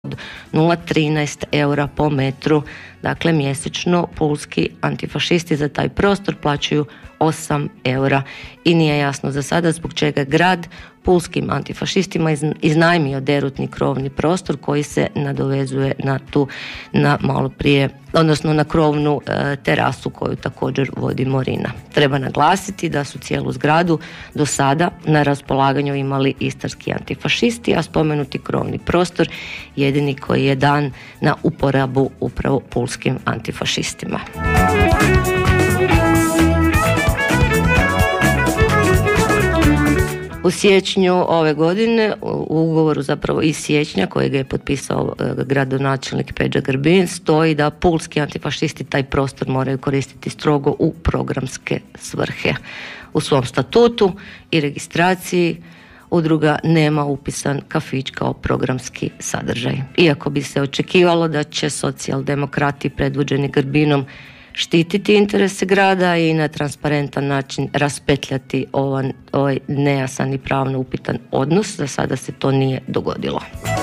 0,13 eura po metru. Dakle, mjesečno pulski antifašisti za taj prostor plaćaju 8 eura i nije jasno za sada zbog čega grad pulskim antifašistima iznajmio derutni krovni prostor koji se nadovezuje na malo prije, odnosno na krovnu terasu koju također vodi Morina. Treba naglasiti da su cijelu zgradu do sada na raspolaganju imali istarski antifašisti, a spomenuti krovni prostor jedini koji je dan na uporabu upravo pulskim antifašistima. U siječnju ove godine, u ugovoru zapravo iz siječnja kojeg je potpisao gradonačelnik Peđa Grbin, stoji da pulski antifašisti taj prostor moraju koristiti strogo u programske svrhe. U svom statutu i registraciji udruga nema upisan kafić kao programski sadržaj. Iako bi se očekivalo da će socijaldemokrati predvođeni Grbinom štititi interese grada i na transparentan način raspetljati ovaj nejasan i pravno upitan odnos, za sada se to nije dogodilo.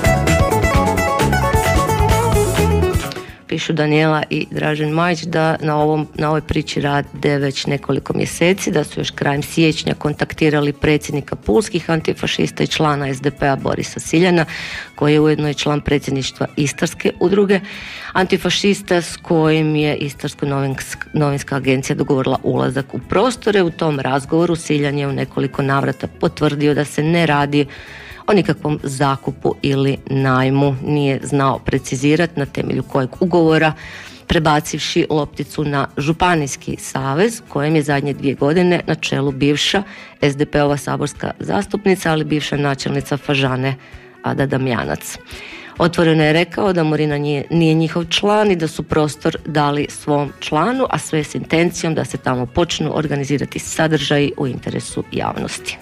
Pišu Danijela i Dražen Majić da na ovoj priči rade već nekoliko mjeseci, da su još krajem siječnja kontaktirali predsjednika pulskih antifašista i člana SDP-a Borisa Siljana, koji je ujedno i član predsjedništva Istarske udruge antifašista, s kojim je Istarska novinska agencija dogovorila ulazak u prostore. U tom razgovoru Siljan je u nekoliko navrata potvrdio da se ne radi o nikakvom zakupu ili najmu. Nije znao precizirati na temelju kojeg ugovora, prebacivši lopticu na Županijski savez, kojem je zadnje 2 godine na čelu bivša SDP-ova saborska zastupnica, ali bivša načelnica Fažane Ada Damjanac. Otvoreno je rekao da Morina nije njihov član i da su prostor dali svom članu, a sve s intencijom da se tamo počnu organizirati sadržaji u interesu javnosti.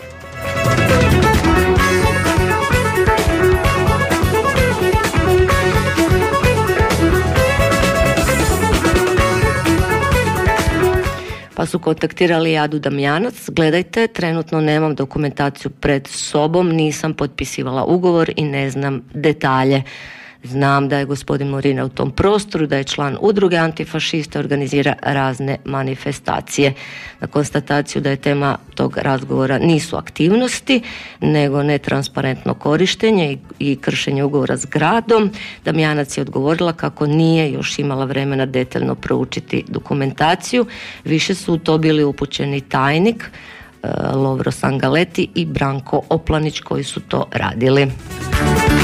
Pa su kontaktirali Adu Damjanac: gledajte, trenutno nemam dokumentaciju pred sobom, nisam potpisivala ugovor i ne znam detalje. Znam da je gospodin Morina u tom prostoru, da je član udruge antifašista, organizira razne manifestacije. Na konstataciju da je tema tog razgovora nisu aktivnosti, nego netransparentno korištenje i kršenje ugovora s gradom, Damjanac je odgovorila kako nije još imala vremena detaljno proučiti dokumentaciju. Više su u to bili upućeni tajnik Lovro Sangaleti i Branko Oplanić koji su to radili.